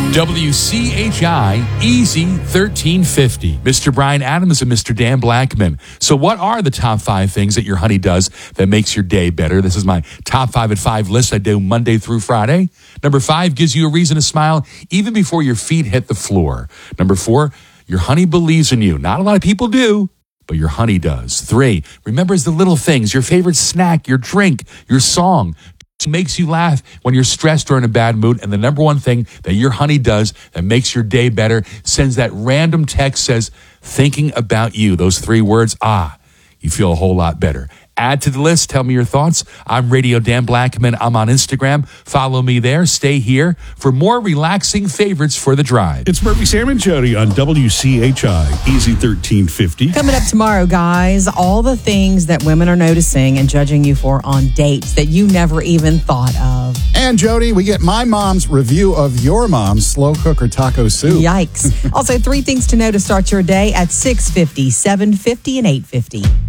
WCHI Easy 1350. Mr. Brian Adams and Mr. Dan Blackman. So what are the top 5 things that your honey does that makes your day better? This is my top 5 at 5 list I do Monday through Friday. Number 5, gives you a reason to smile even before your feet hit the floor. Number 4, your honey believes in you. Not a lot of people do, but your honey does. 3, remembers the little things, your favorite snack, your drink, your song. Makes you laugh when you're stressed or in a bad mood. And the number 1 thing that your honey does that makes your day better, sends that random text, says, thinking about you. Those 3 words, you feel a whole lot better. Add to the list. Tell me your thoughts. I'm Radio Dan Blackman. I'm on Instagram. Follow me there. Stay here for more relaxing favorites for the drive. It's Murphy, Sam, and Jody on WCHI Easy 1350. Coming up tomorrow, guys, all the things that women are noticing and judging you for on dates that you never even thought of. And Jody, we get my mom's review of your mom's slow cooker taco soup. Yikes. Also, 3 things to know to start your day at 6:50, 7:50, and 8:50.